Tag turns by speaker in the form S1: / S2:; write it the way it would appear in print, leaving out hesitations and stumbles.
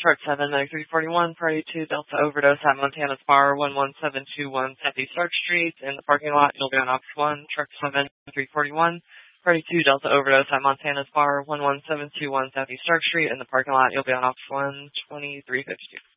S1: Truck 7, Medic 341, Party 2, Delta Overdose at Montana's Bar, 11721 Southeast Stark Street. In the parking lot, you'll be on Ops 1, Truck 7, 341, Party 2, Delta Overdose at Montana's Bar, 11721 Southeast Stark Street. In the parking lot, you'll be on Ops 1, 2352.